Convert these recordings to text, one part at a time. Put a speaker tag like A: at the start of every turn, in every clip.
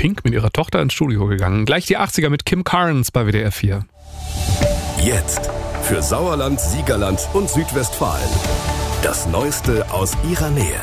A: Pink mit ihrer Tochter ins Studio gegangen. Gleich die 80er mit Kim Carnes bei WDR 4.
B: Jetzt für Sauerland, Siegerland und Südwestfalen. Das Neueste aus ihrer Nähe.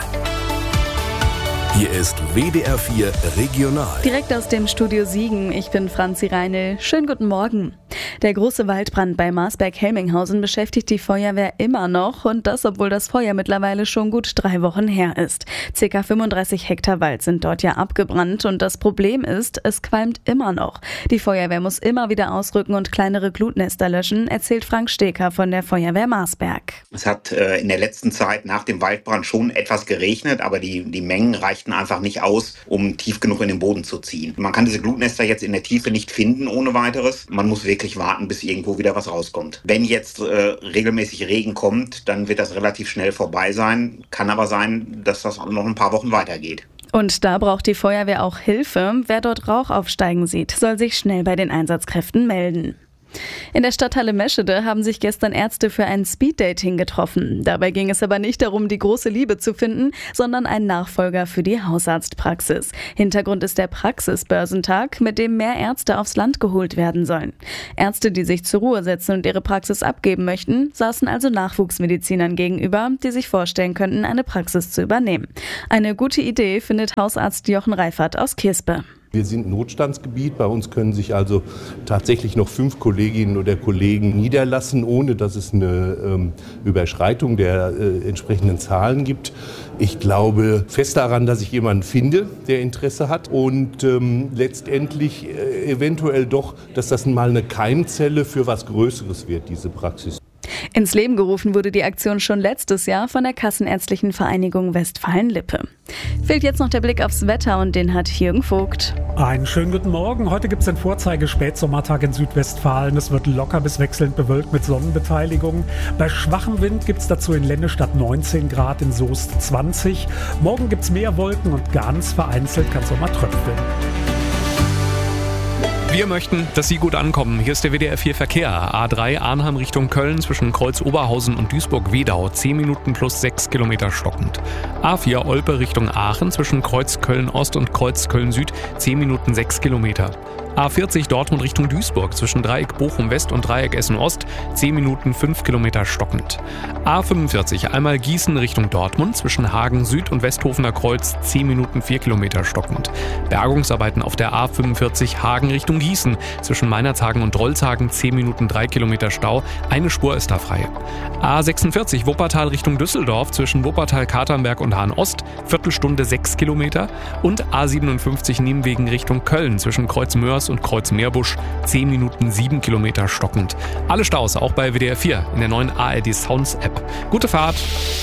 B: Hier ist WDR 4 Regional.
C: Direkt aus dem Studio Siegen, ich bin Franzi Reinl. Schönen guten Morgen. Der große Waldbrand bei Marsberg-Helminghausen beschäftigt die Feuerwehr immer noch und das, obwohl das Feuer mittlerweile schon gut 3 Wochen her ist. Circa 35 Hektar Wald sind dort ja abgebrannt und das Problem ist, es qualmt immer noch. Die Feuerwehr muss immer wieder ausrücken und kleinere Glutnester löschen, erzählt Frank Steker von der Feuerwehr Marsberg.
D: Es hat in der letzten Zeit nach dem Waldbrand schon etwas geregnet, aber die Mengen reichten einfach nicht aus, um tief genug in den Boden zu ziehen. Man kann diese Glutnester jetzt in der Tiefe nicht finden ohne weiteres. Man muss wirklich warten, bis irgendwo wieder was rauskommt. Wenn jetzt regelmäßig Regen kommt, dann wird das relativ schnell vorbei sein. Kann aber sein, dass das noch ein paar Wochen weitergeht.
C: Und da braucht die Feuerwehr auch Hilfe. Wer dort Rauch aufsteigen sieht, soll sich schnell bei den Einsatzkräften melden. In der Stadthalle Meschede haben sich gestern Ärzte für ein Speeddating getroffen. Dabei ging es aber nicht darum, die große Liebe zu finden, sondern einen Nachfolger für die Hausarztpraxis. Hintergrund ist der Praxisbörsentag, mit dem mehr Ärzte aufs Land geholt werden sollen. Ärzte, die sich zur Ruhe setzen und ihre Praxis abgeben möchten, saßen also Nachwuchsmedizinern gegenüber, die sich vorstellen könnten, eine Praxis zu übernehmen. Eine gute Idee findet Hausarzt Jochen Reifert aus Kirspe.
E: Wir sind Notstandsgebiet, bei uns können sich also tatsächlich noch 5 Kolleginnen oder Kollegen niederlassen, ohne dass es eine Überschreitung der entsprechenden Zahlen gibt. Ich glaube fest daran, dass ich jemanden finde, der Interesse hat und letztendlich eventuell doch, dass das mal eine Keimzelle für was Größeres wird, diese Praxis.
C: Ins Leben gerufen wurde die Aktion schon letztes Jahr von der Kassenärztlichen Vereinigung Westfalen-Lippe. Fehlt jetzt noch der Blick aufs Wetter und den hat Jürgen Vogt.
F: Einen schönen guten Morgen. Heute gibt es den Vorzeige-Spätsommertag in Südwestfalen. Es wird locker bis wechselnd bewölkt mit Sonnenbeteiligung. Bei schwachem Wind gibt es dazu in Lennestadt 19 Grad, in Soest 20. Morgen gibt es mehr Wolken und ganz vereinzelt kann es auch mal tröpfeln.
A: Wir möchten, dass Sie gut ankommen. Hier ist der WDR 4 Verkehr. A3 Arnhem Richtung Köln zwischen Kreuz Oberhausen und Duisburg-Wedau. 10 Minuten plus 6 Kilometer stockend. A4 Olpe Richtung Aachen zwischen Kreuz Köln-Ost und Kreuz Köln-Süd. 10 Minuten 6 Kilometer. A40 Dortmund Richtung Duisburg zwischen Dreieck Bochum-West und Dreieck Essen-Ost. 10 Minuten 5 Kilometer stockend. A45 einmal Gießen Richtung Dortmund zwischen Hagen Süd und Westhofener Kreuz. 10 Minuten 4 Kilometer stockend. Bergungsarbeiten auf der A45 Hagen Richtung Gießen zwischen Meinerzhagen und Drolshagen. 10 Minuten 3 Kilometer Stau. Eine Spur ist da frei. A46 Wuppertal Richtung Düsseldorf zwischen Wuppertal-Katernberg und Hahn-Ost. Viertelstunde 6 Kilometer. Und A57 Nienwegen Richtung Köln zwischen Kreuz Mörs und Kreuz Meerbusch. 10 Minuten 7 Kilometer stockend. Alle Staus auch bei WDR 4 in der neuen ARD Sounds App. Gute Fahrt!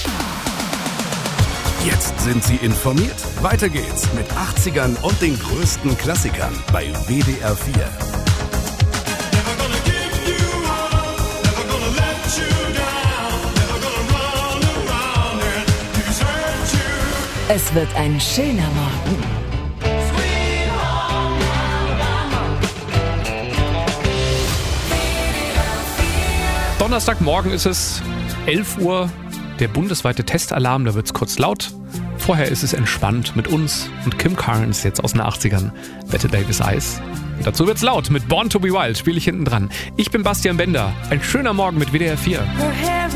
B: Jetzt sind Sie informiert. Weiter geht's mit 80ern und den größten Klassikern bei WDR 4.
G: Es wird ein schöner Morgen.
A: Donnerstagmorgen ist es 11 Uhr, der bundesweite Testalarm, da wird's kurz laut. Vorher ist es entspannt mit uns und Kim Carnes jetzt aus den 80ern, Bette Davis Eyes. Und dazu wird's laut mit Born to be Wild, spiele ich hinten dran. Ich bin Bastian Bender, ein schöner Morgen mit WDR 4.